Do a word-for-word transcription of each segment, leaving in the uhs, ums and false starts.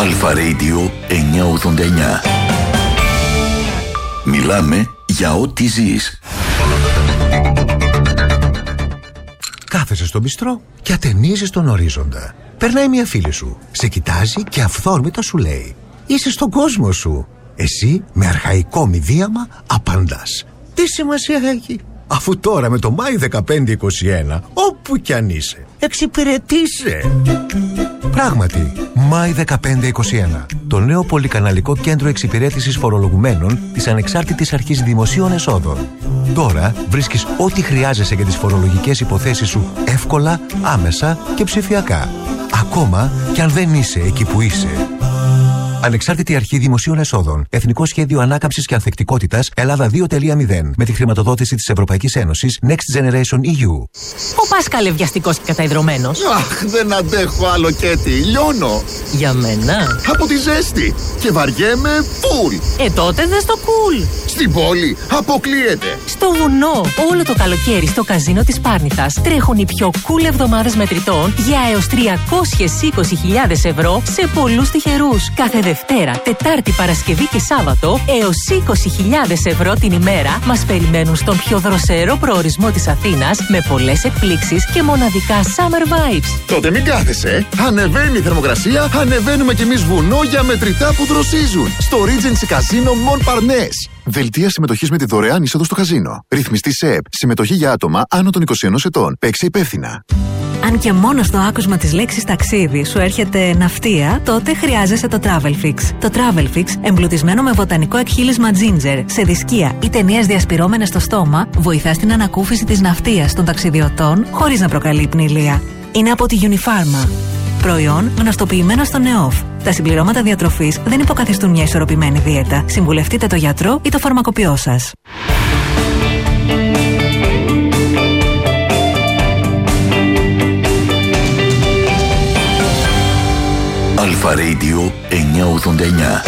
Αλφα Radio εννιακόσια ογδόντα εννιά. Μιλάμε για ό,τι ζεις. Κάθεσαι στο μπιστρό και ατενίζεις τον ορίζοντα. Περνάει μια φίλη σου, σε κοιτάζει και αυθόρμητα σου λέει: είσαι στον κόσμο σου. Εσύ με αρχαϊκό μηδίαμα απαντάς: τι σημασία έχει, αφού τώρα με το Μάη δεκαπέντε είκοσι ένα όπου κι αν είσαι εξυπηρετείσαι. Πράγματι, Μάη δεκαπέντε είκοσι ένα, το νέο πολυκαναλικό κέντρο εξυπηρέτησης φορολογουμένων της Ανεξάρτητης Αρχής Δημοσίων Εσόδων. Τώρα βρίσκεις ό,τι χρειάζεσαι για τις φορολογικές υποθέσεις σου εύκολα, άμεσα και ψηφιακά. Ακόμα κι αν δεν είσαι εκεί που είσαι. Ανεξάρτητη Αρχή Δημοσίων Εσόδων. Εθνικό Σχέδιο Ανάκαμψης και Ανθεκτικότητας Ελλάδα δύο τελεία μηδέν. Με τη χρηματοδότηση της Ευρωπαϊκής Ένωσης Next Generation ι γιου. Ο Πάσκαλ βιαστικός και καταϊδρωμένος. Αχ, δεν αντέχω άλλο Κέτι. Λιώνω. Για μένα. Από τη ζέστη. Και βαριέμαι φουλ. Ε, τότε δες το κουλ. Στην πόλη αποκλείεται. Στο βουνό. Όλο το καλοκαίρι στο καζίνο της Πάρνηθας τρέχουν οι πιο cool εβδομάδες μετρητών για έως τριακόσιες είκοσι χιλιάδες ευρώ σε πολλούς τυχερούς. Κάθε Δευτέρα, Τετάρτη, Παρασκευή και Σάββατο έως είκοσι χιλιάδες ευρώ την ημέρα μας περιμένουν στον πιο δροσερό προορισμό της Αθήνας με πολλές εκπλήξεις και μοναδικά summer vibes. Τότε μην κάθεσαι. Ανεβαίνει η θερμοκρασία, ανεβαίνουμε κι εμείς βουνό για μετρητά που δροσίζουν. Στο Regency Casino Montparnasse. Δελτία συμμετοχής με τη δωρεάν είσοδο στο καζίνο. Ρυθμιστή ΣΕΠ. Συμμετοχή για άτομα άνω των είκοσι ένα ετών. Παίξε υπεύθυνα. Αν και μόνο στο άκουσμα της λέξης ταξίδι σου έρχεται ναυτία, τότε χρειάζεσαι το Travelfix. Το Travelfix, εμπλουτισμένο με βοτανικό εκχύλισμα ginger, σε δισκία ή ταινίες διασπυρώμενες στο στόμα, βοηθά στην ανακούφιση της ναυτίας των ταξιδιωτών χωρίς να προκαλεί πνηλία. Είναι από τη Unifarma. Προϊόν γνωστοποιημένο στο ΝΕΟΦ. Τα συμπληρώματα διατροφής δεν υποκαθιστούν μια ισορροπημένη δίαιτα. Συμβουλευτείτε το γιατρό ή το φαρμακοποιό σας. Αλφα Radio εννιακόσια ογδόντα εννιά.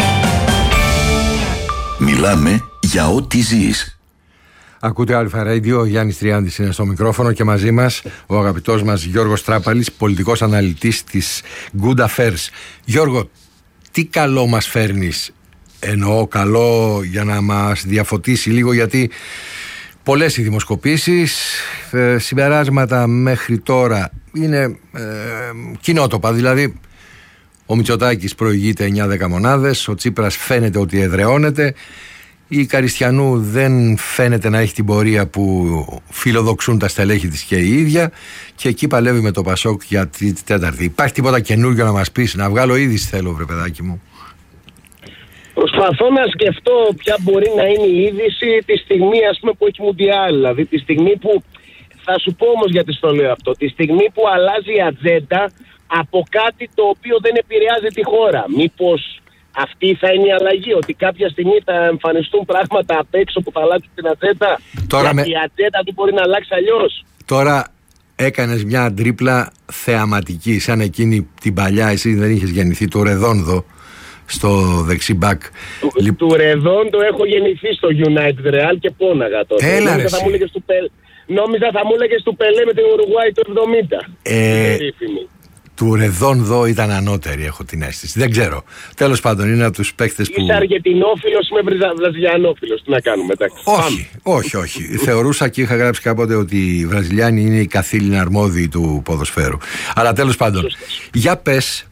Μιλάμε για ό,τι ζεις. Ακούτε Αλφα Radio, ο Γιάννης Τριάντης είναι στο μικρόφωνο και μαζί μας ο αγαπητός μας Γιώργος Τράπαλης, πολιτικός αναλυτής της Good Affairs. Γιώργο, τι καλό μας φέρνεις? Εννοώ καλό για να μας διαφωτίσει λίγο, γιατί πολλές οι δημοσκοπήσεις, ε, συμπεράσματα μέχρι τώρα είναι ε, κοινότοπα, δηλαδή ο Μητσοτάκης προηγείται εννιά δέκα μονάδες, ο Τσίπρας φαίνεται ότι εδραιώνεται, η Καριστιανού δεν φαίνεται να έχει την πορεία που φιλοδοξούν τα στελέχη της και η ίδια, και εκεί παλεύει με το Πασόκ για τη τέταρτη. Υπάρχει τίποτα καινούργιο να μας πεις? Να βγάλω είδηση θέλω, βρε παιδάκι μου. Προσπαθώ να σκεφτώ ποια μπορεί να είναι η είδηση τη στιγμή, ας πούμε, που έχει Μουντιάλ. Δηλαδή τη στιγμή που, θα σου πω όμως γιατί στο λέω αυτό, τη στιγμή που αλλάζει η ατζέντα από κάτι το οποίο δεν επηρεάζει τη χώρα. Μήπως αυτή θα είναι η αλλαγή, ότι κάποια στιγμή θα εμφανιστούν πράγματα απ' έξω που θα αλλάξουν την ατζέντα? Τώρα γιατί με... η ατζέντα δεν μπορεί να αλλάξει αλλιώς. Τώρα έκανες μια τρίπλα θεαματική, σαν εκείνη την παλιά, εσύ δεν είχες γεννηθεί, το Ρεδόνδο στο δεξί μπακ. Του, Λιπ... του Ρεδόντο έχω γεννηθεί στο United Real και πόναγα τότε. Έλα, νόμιζα, θα μου έλεγες του Πελ... νόμιζα θα μου έλεγες του Πελέ με την Ουρουγουάη το εβδομήντα. Ε... Του Ρεδόνδο ήταν ανώτερη, έχω την αίσθηση. Δεν ξέρω. Τέλος πάντων, είναι από τους παίκτες που. Είσαι Αργεντινόφιλος, είμαι Βραζιλιανόφιλος. Τι να κάνουμε, εντάξει. Όχι, όχι, όχι. Θεωρούσα και είχα γράψει κάποτε ότι οι Βραζιλιάνοι είναι οι καθήλυνα αρμόδιοι του ποδοσφαίρου. Αλλά τέλος πάντων, Σωστός. Για πες.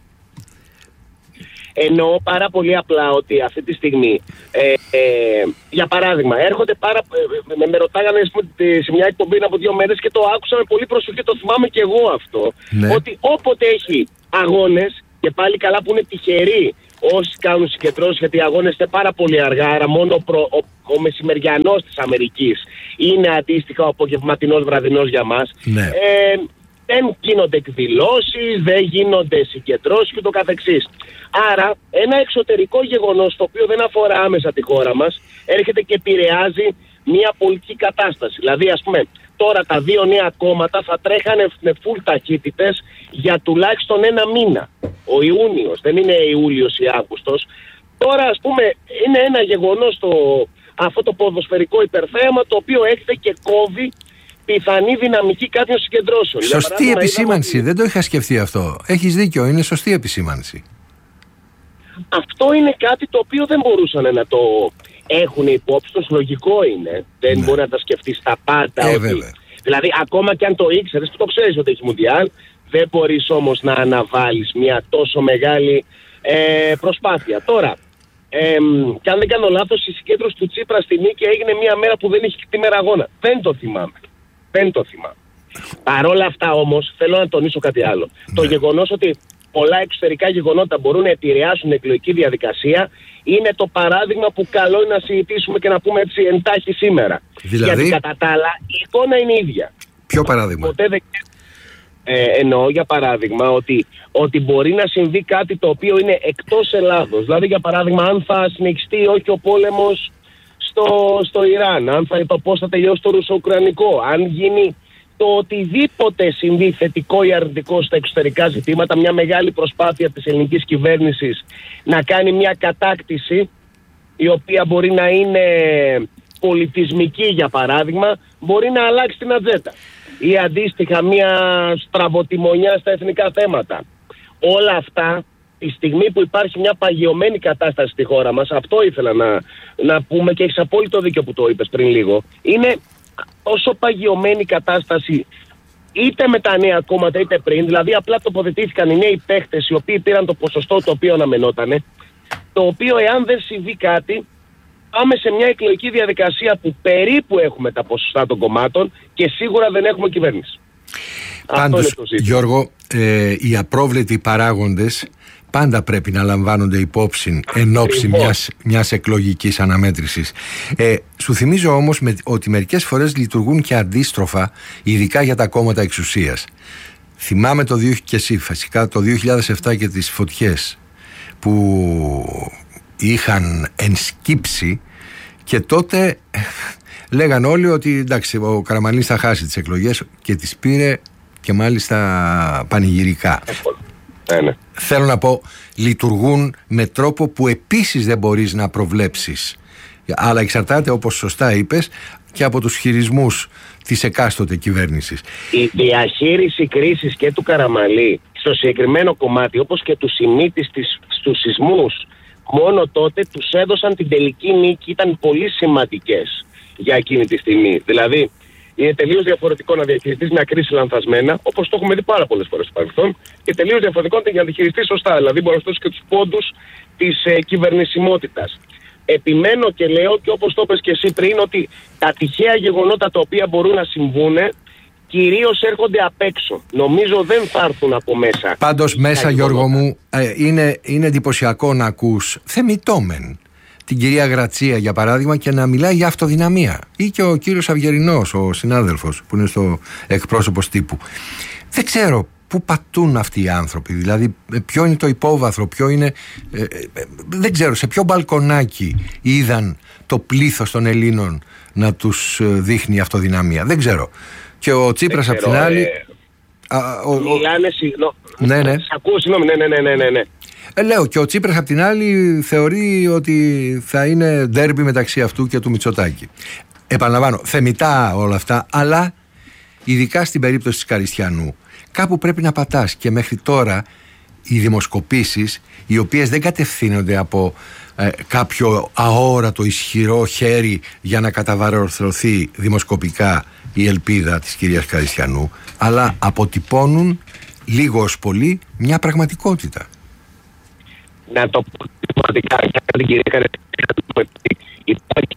Εννοώ πάρα πολύ απλά ότι αυτή τη στιγμή, ε, ε, για παράδειγμα, έρχονται πάρα. Ε, με, με ρωτάγανε σε μια εκπομπή από δύο μέρες και το άκουσα με πολύ προσοχή, το θυμάμαι και εγώ αυτό. Ναι. Ότι όποτε έχει αγώνες, και πάλι καλά που είναι τυχεροί όσοι κάνουν συγκεντρώσεις, γιατί οι αγώνες είναι πάρα πολύ αργά, άρα μόνο προ, ο, ο μεσημεριανός της Αμερικής είναι αντίστοιχα ο απογευματινός βραδινός για μας. Ναι. Ε, δεν γίνονται εκδηλώσεις, δεν γίνονται συγκεντρώσεις και το καθεξής. Άρα ένα εξωτερικό γεγονός το οποίο δεν αφορά άμεσα τη χώρα μας έρχεται και επηρεάζει μια πολιτική κατάσταση. Δηλαδή, ας πούμε, τώρα τα δύο νέα κόμματα θα τρέχανε με φουλ ταχύτητες για τουλάχιστον ένα μήνα. Ο Ιούνιος, δεν είναι Ιούλιος ή Αύγουστος. Τώρα, ας πούμε, είναι ένα γεγονός το, αυτό το ποδοσφαιρικό υπερθέαμα το οποίο έρχεται και κόβει πιθανή δυναμική κάποιων συγκεντρώσεων. Σωστή επισήμανση, ότι... δεν το είχα σκεφτεί αυτό. Έχεις δίκιο, είναι σωστή επισήμανση. Αυτό είναι κάτι το οποίο δεν μπορούσαν να το έχουν υπόψη τους. Λογικό είναι. Δεν ναι. μπορεί να τα σκεφτεί τα πάντα. Ε, ότι... Δηλαδή, ακόμα και αν το ήξερες, που το ξέρεις ότι έχει Μουντιάλ, δεν μπορείς όμως να αναβάλεις μια τόσο μεγάλη ε, προσπάθεια. Τώρα, ε, και αν δεν κάνω λάθος, η συγκέντρωση του Τσίπρα στη Νίκη έγινε μια μέρα που δεν είχε κτήμερα αγώνα. Δεν το θυμάμαι. Δεν το θυμάμαι. Παρ' όλα αυτά όμως, θέλω να τονίσω κάτι άλλο. Ναι. Το γεγονός ότι πολλά εξωτερικά γεγονότα μπορούν να επηρεάσουν την εκλογική διαδικασία είναι το παράδειγμα που καλό είναι να συζητήσουμε και να πούμε έτσι εντάχει σήμερα. Δηλαδή... Γιατί κατά τα άλλα η εικόνα είναι ίδια. Ποιο παράδειγμα? Ποτέ δεν... ε, εννοώ για παράδειγμα ότι, ότι μπορεί να συμβεί κάτι το οποίο είναι εκτός Ελλάδος. Δηλαδή για παράδειγμα αν θα συνεχιστεί ή όχι ο πόλεμος στο, στο Ιράν, αν θα, το πώς θα τελειώσει το ρουσο-ουκρανικό, αν γίνει το οτιδήποτε συμβεί θετικό ή αρνητικό στα εξωτερικά ζητήματα, μια μεγάλη προσπάθεια της ελληνικής κυβέρνησης να κάνει μια κατάκτηση η οποία μπορεί να είναι πολιτισμική για παράδειγμα, μπορεί να αλλάξει την ατζέντα ή αντίστοιχα μια στραβοτιμονιά στα εθνικά θέματα. Όλα αυτά τη στιγμή που υπάρχει μια παγιωμένη κατάσταση στη χώρα μας, αυτό ήθελα να, να πούμε και έχεις απόλυτο δίκιο που το είπες πριν λίγο, είναι όσο παγιωμένη κατάσταση είτε με τα νέα κόμματα είτε πριν, δηλαδή απλά τοποθετήθηκαν οι νέοι παίχτες οι οποίοι πήραν το ποσοστό το οποίο αναμενότανε, το οποίο εάν δεν συμβεί κάτι πάμε σε μια εκλογική διαδικασία που περίπου έχουμε τα ποσοστά των κομμάτων και σίγουρα δεν έχουμε κυβέρνηση. Πάντως, Γιώργο, ε, οι απρόβλεπτοι παράγοντες πάντα πρέπει να λαμβάνονται υπόψη εν ώψη μιας, μιας εκλογικής αναμέτρησης. Ε, σου θυμίζω όμως με, ότι μερικές φορές λειτουργούν και αντίστροφα, ειδικά για τα κόμματα εξουσίας. Θυμάμαι το δύο, και εσύ φυσικά το δύο χιλιάδες επτά και τις φωτιές που είχαν ενσκύψει και τότε λέγαν όλοι ότι εντάξει, ο Καραμανλής θα χάσει τις εκλογές και τις πήρε και μάλιστα πανηγυρικά. Ναι, ναι. Θέλω να πω, λειτουργούν με τρόπο που επίσης δεν μπορείς να προβλέψεις, αλλά εξαρτάται, όπως σωστά είπες, και από τους χειρισμούς της εκάστοτε κυβέρνησης. Η διαχείριση κρίσης και του Καραμανλή στο συγκεκριμένο κομμάτι, όπως και του Σιμίτης στους σεισμούς, μόνο τότε τους έδωσαν την τελική νίκη, ήταν πολύ σημαντικές για εκείνη τη στιγμή. Δηλαδή, είναι τελείως διαφορετικό να διαχειριστείς μια κρίση λανθασμένα, όπως το έχουμε δει πάρα πολλές φορές στο παρελθόν, και τελείως διαφορετικό να τη διαχειριστείς σωστά. Δηλαδή, μπορεί να δώσεις και τους πόντους της ε, κυβερνησιμότητας. Επιμένω και λέω, και όπως το είπες και εσύ πριν, ότι τα τυχαία γεγονότα τα οποία μπορούν να συμβούν κυρίως έρχονται απ' έξω. Νομίζω δεν θα έρθουν από μέσα. Πάντως, μέσα, Γιώργο μου, ε, είναι, είναι εντυπωσιακό να ακούς θεμιτόμεν την κυρία Γρατσία για παράδειγμα και να μιλάει για αυτοδυναμία, ή και ο κύριος Αυγερινός, ο συνάδελφος που είναι στο εκπρόσωπος τύπου. Δεν ξέρω πού πατούν αυτοί οι άνθρωποι, δηλαδή ποιο είναι το υπόβαθρο, ποιο είναι, ε, ε, δεν ξέρω σε ποιο μπαλκονάκι είδαν το πλήθος των Ελλήνων να τους δείχνει αυτοδυναμία, δεν ξέρω. Και ο Τσίπρας απ' την άλλη ε, α, ο, ο, μιλάνε συγγνώμη. ναι, ναι. Σ' ακούω, συγγνώμη, ναι, ναι, ναι, ναι, ναι. Ε, λέω, και ο Τσίπρας απ' την άλλη θεωρεί ότι θα είναι ντέρμπι μεταξύ αυτού και του Μητσοτάκη. Επαναλαμβάνω, θεμιτά όλα αυτά, αλλά ειδικά στην περίπτωση της Καριστιανού κάπου πρέπει να πατάς, και μέχρι τώρα οι δημοσκοπήσεις, οι οποίες δεν κατευθύνονται από ε, κάποιο αόρατο ισχυρό χέρι για να καταβαρρωθεί δημοσκοπικά η ελπίδα της κυρίας Καριστιανού, αλλά αποτυπώνουν λίγο ως πολύ μια πραγματικότητα. Να το πω πραγματικά για την κυρία Καριστιανού, υπάρχει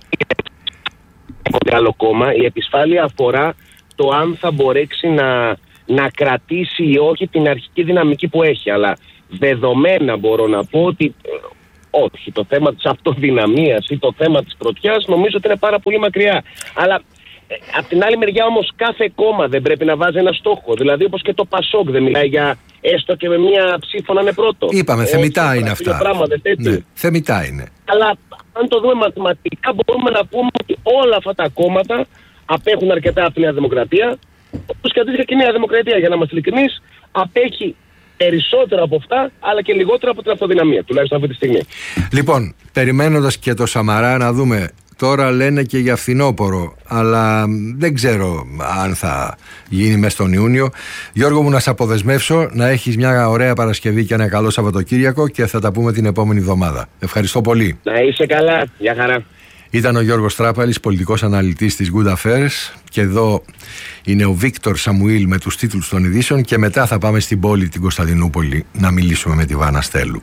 ένα άλλο κόμμα. Η επισφάλεια αφορά το αν θα μπορέσει να, να κρατήσει ή όχι την αρχική δυναμική που έχει, αλλά δεδομένα μπορώ να πω ότι όχι, το θέμα της αυτοδυναμίας ή το θέμα της πρωτιάς νομίζω ότι είναι πάρα πολύ μακριά. Αλλά ε, απ' την άλλη μεριά όμως κάθε κόμμα δεν πρέπει να βάζει ένα στόχο. Δηλαδή όπως και το Πασόκ δεν μιλάει για έστω και με μία ψήφο να είναι πρώτο. Είπαμε, ε, θεμιτά είναι αυτά. Πράγματα, ναι, θεμιτά είναι. Αλλά αν το δούμε μαθηματικά μπορούμε να πούμε ότι όλα αυτά τα κόμματα απέχουν αρκετά από τη Νέα Δημοκρατία. Όπως και αντίστοιχα και η Νέα Δημοκρατία, για να είμαστε ειλικρινείς, απέχει περισσότερο από αυτά, αλλά και λιγότερο από την αυτοδυναμία, τουλάχιστον αυτή τη στιγμή. Λοιπόν, περιμένοντας και το Σαμαρά, να δούμε Τώρα λένε και για φθινόπωρο, αλλά δεν ξέρω αν θα γίνει μες τον Ιούνιο. Γιώργο μου, να σε αποδεσμεύσω, να έχεις μια ωραία Παρασκευή και ένα καλό Σαββατοκύριακο και θα τα πούμε την επόμενη εβδομάδα. Ευχαριστώ πολύ. Να είσαι καλά. Γεια χαρά. Ήταν ο Γιώργος Τράπαλης, πολιτικός αναλυτής της Good Affairs, και εδώ είναι ο Βίκτορ Σαμουήλ με τους τίτλους των ειδήσεων και μετά θα πάμε στην πόλη την Κωνσταντινούπολη να μιλήσουμε με τη Βάνα Στέλου.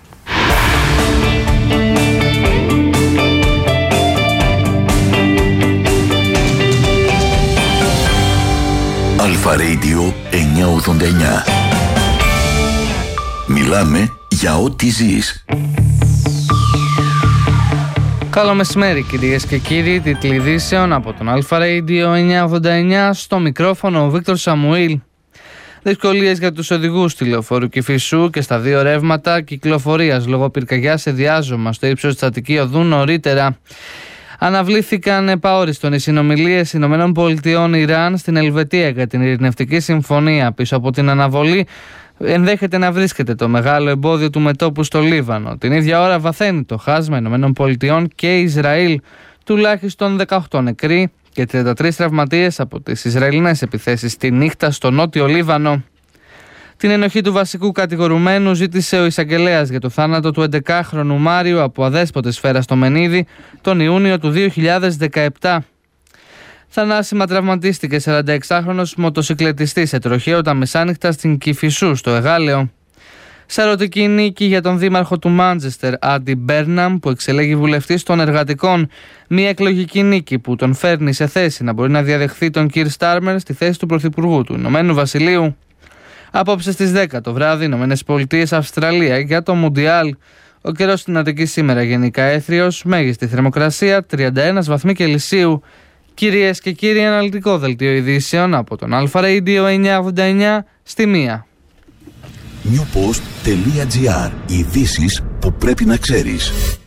Αλφα Radio εννιακόσια ογδόντα εννιά. Μιλάμε για ό,τι ζεις. Καλό μεσημέρι κυρίες και κύριοι, τίτλοι ειδήσεων από τον Αλφα Radio εννιακόσια ογδόντα εννιά, στο μικρόφωνο ο Βίκτορ Σαμουήλ. Δυσκολίες για τους οδηγούς τηλεοφόρου Κηφισού και στα δύο ρεύματα κυκλοφορίας λόγω πυρκαγιάς σε διάζωμα στο ύψος της Αττικής Οδού νωρίτερα. Αναβλήθηκαν επαόριστον οι συνομιλίες Ηνωμένων Πολιτειών Ιράν στην Ελβετία για την ειρηνευτική συμφωνία. Πίσω από την αναβολή ενδέχεται να βρίσκεται το μεγάλο εμπόδιο του μετώπου στο Λίβανο. Την ίδια ώρα βαθαίνει το χάσμα Ηνωμένων Πολιτειών και Ισραήλ, τουλάχιστον δεκαοκτώ νεκροί και τριάντα τρεις τραυματίες από τις Ισραηλινές επιθέσεις τη νύχτα στο νότιο Λίβανο. Την ενοχή του βασικού κατηγορουμένου ζήτησε ο εισαγγελέας για το θάνατο του έντεκάχρονου Μάριου από αδέσποτη σφαίρα στο Μενίδη τον Ιούνιο του δύο χιλιάδες δεκαεπτά. Θανάσιμα τραυματίστηκε σαρανταεξάχρονος μοτοσυκλετιστής σε τροχαίο τα μεσάνυχτα στην Κηφισού στο Εγάλεο. Σαρωτική νίκη για τον δήμαρχο του Μάντσεστερ, Άντι Μπέρναμ, που εξελέγει βουλευτής των εργατικών. Μια εκλογική νίκη που τον φέρνει σε θέση να μπορεί να διαδεχθεί τον Κιρ Στάρμερ στη θέση του Πρωθυπουργού του Ηνωμένου Βασιλείου. Απόψε στις δέκα το βράδυ, Ηνωμένες Πολιτείες Αυστραλία για το Μουντιάλ. Ο καιρός στην Αττική σήμερα γενικά έθριος, μέγιστη θερμοκρασία τριάντα ένα βαθμοί Κελσίου. Κυρίες και κύριοι, αναλυτικό δελτίο ειδήσεων από τον Αλφα Radio εννιακόσια ογδόντα εννιά στη μία. newpost.gr. Ειδήσεις που πρέπει να ξέρεις.